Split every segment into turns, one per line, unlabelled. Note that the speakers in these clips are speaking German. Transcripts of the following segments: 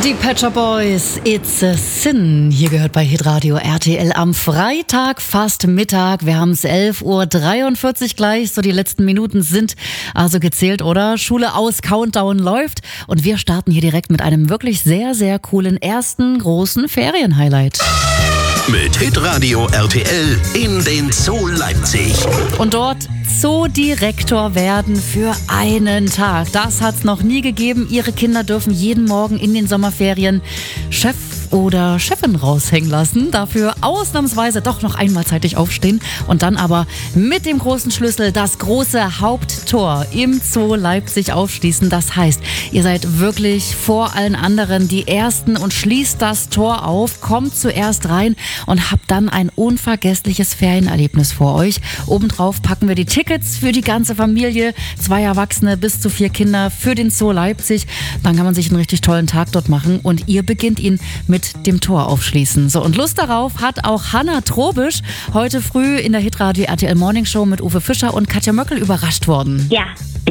Die Pet Shop Boys, It's a Sin. Hier gehört bei Hitradio RTL am Freitag, fast Mittag. Wir haben es 11:43 Uhr gleich. So, die letzten Minuten sind also gezählt, oder? Schule aus, Countdown läuft. Und wir starten hier direkt mit einem wirklich sehr, sehr coolen ersten großen Ferienhighlight.
Mit Hitradio RTL in den Zoo Leipzig.
Und dort Zoodirektor werden für einen Tag. Das hat's noch nie gegeben. Ihre Kinder dürfen jeden Morgen in den Sommerferien Chef oder Chefin raushängen lassen. Dafür ausnahmsweise doch noch einmal zeitig aufstehen und dann aber mit dem großen Schlüssel das große Haupttor im Zoo Leipzig aufschließen. Das heißt, ihr seid wirklich vor allen anderen die Ersten und schließt das Tor auf, kommt zuerst rein und habt dann ein unvergessliches Ferienerlebnis vor euch. Obendrauf packen wir die Tickets für die ganze Familie, 2 Erwachsene bis zu 4 Kinder für den Zoo Leipzig. Dann kann man sich einen richtig tollen Tag dort machen und ihr beginnt ihn mit dem Tor aufschließen. So, und Lust darauf hat auch Hanna Trobisch, heute früh in der Hitradio RTL Morning Show mit Uwe Fischer und Katja Möckel überrascht worden.
Ja.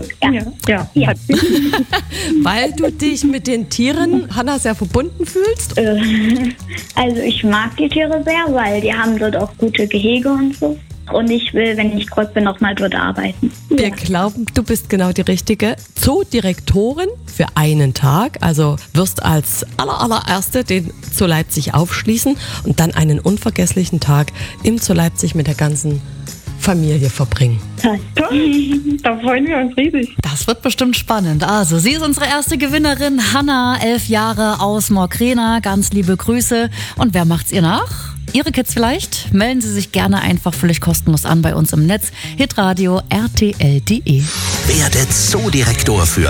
Weil du dich mit den Tieren, Hanna, sehr verbunden fühlst?
Also ich mag die Tiere sehr, weil die haben dort auch gute Gehege und so. Und ich will, wenn ich groß bin, noch mal dort arbeiten.
Wir glauben, du bist genau die richtige Zoodirektorin für einen Tag. Also wirst als allererste den Zoo Leipzig aufschließen und dann einen unvergesslichen Tag im Zoo Leipzig mit der ganzen Familie verbringen.
Toll.
Da freuen wir uns riesig.
Das wird bestimmt spannend. Also, sie ist unsere erste Gewinnerin, Hanna, 11 Jahre aus Morkrena. Ganz liebe Grüße. Und wer macht's ihr nach? Ihre Kids vielleicht? Melden Sie sich gerne einfach völlig kostenlos an bei uns im Netz. Hitradio RTL.de.
Werde Zoodirektor für